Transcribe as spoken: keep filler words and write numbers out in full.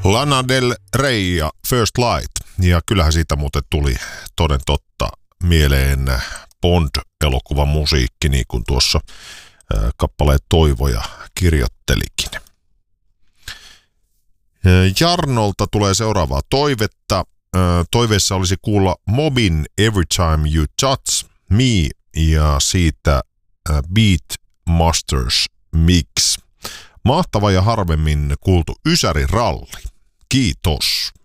Lana Del Rey ja First Light. Ja kyllähän siitä muuten tuli toden totta mieleen Bond-elokuvan musiikki, niin kuin tuossa ää, kappaleen Toivoja kirjoittelikin. Jarnolta tulee seuraavaa toivetta. Ää, toiveessa olisi kuulla Mobin Every Time You Touch Me ja siitä ää, Beat Masters Mix. Mahtava ja harvemmin kuultu Ysäri-ralli. Kiitos.